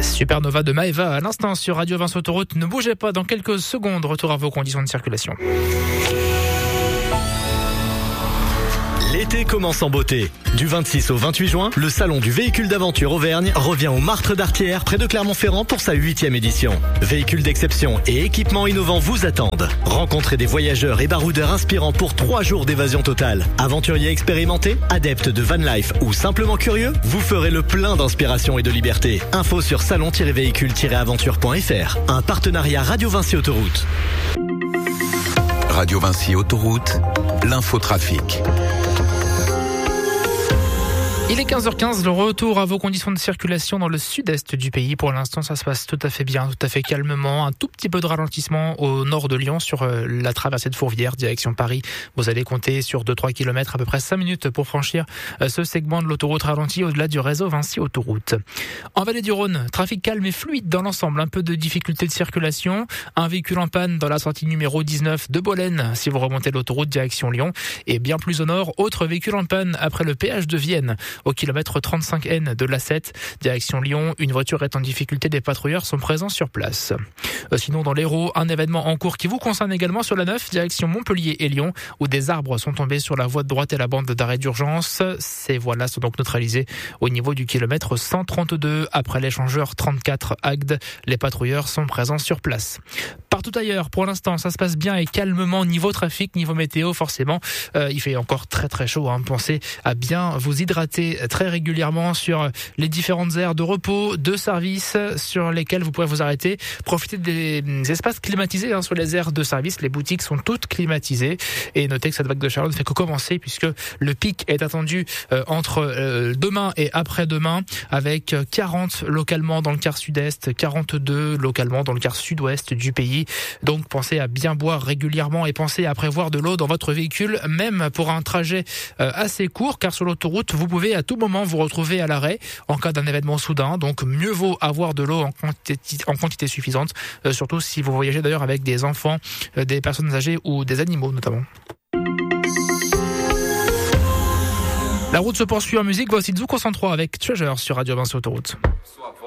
Supernova de Maeva à l'instant sur Radio Vinci Autoroute. Ne bougez pas, dans quelques secondes, retour à vos conditions de circulation. L'été commence en beauté. Du 26 au 28 juin, le salon du véhicule d'aventure Auvergne revient au Martre d'Artière près de Clermont-Ferrand pour sa 8e édition. Véhicules d'exception et équipements innovants vous attendent. Rencontrez des voyageurs et baroudeurs inspirants pour 3 jours d'évasion totale. Aventuriers expérimentés, adeptes de van life ou simplement curieux, vous ferez le plein d'inspiration et de liberté. Info sur salon-véhicule-aventure.fr. Un partenariat Radio Vinci Autoroute. Radio Vinci Autoroute, l'infotrafic. Il est 15h15, le retour à vos conditions de circulation dans le sud-est du pays. Pour l'instant, ça se passe tout à fait bien, tout à fait calmement. Un tout petit peu de ralentissement au nord de Lyon sur la traversée de Fourvière, direction Paris. Vous allez compter sur 2-3 km, à peu près 5 minutes pour franchir ce segment de l'autoroute ralenti au-delà du réseau Vinci Autoroute. En vallée du Rhône, trafic calme et fluide dans l'ensemble. Un peu de difficulté de circulation. Un véhicule en panne dans la sortie numéro 19 de Bolène, si vous remontez l'autoroute direction Lyon. Et bien plus au nord, autre véhicule en panne après le péage de Vienne. Au kilomètre 35N de l'A7, direction Lyon, une voiture est en difficulté, des patrouilleurs sont présents sur place. Sinon, dans l'Hérault, un événement en cours qui vous concerne également sur la 9, direction Montpellier et Lyon, où des arbres sont tombés sur la voie de droite et la bande d'arrêt d'urgence. Ces voies-là sont donc neutralisées au niveau du kilomètre 132. Après l'échangeur 34 Agde, les patrouilleurs sont présents sur place. Partout ailleurs, pour l'instant, ça se passe bien et calmement niveau trafic, niveau météo, forcément. Il fait encore très très chaud. Pensez à bien vous hydrater très régulièrement sur les différentes aires de repos, de service sur lesquelles vous pouvez vous arrêter. Profitez des espaces climatisés sur les aires de service. Les boutiques sont toutes climatisées. Et notez que cette vague de chaleur ne fait que commencer puisque le pic est attendu entre demain et après-demain avec 40 localement dans le quart sud-est, 42 localement dans le quart sud-ouest du pays. Donc pensez à bien boire régulièrement et pensez à prévoir de l'eau dans votre véhicule, même pour un trajet assez court, car sur l'autoroute, vous pouvez à tout moment vous retrouver à l'arrêt en cas d'un événement soudain. Donc mieux vaut avoir de l'eau en quantité suffisante, surtout si vous voyagez d'ailleurs avec des enfants, des personnes âgées ou des animaux notamment. La route se poursuit en musique. Voici Zuko 103 avec Treasure sur Radio Vinci Autoroute.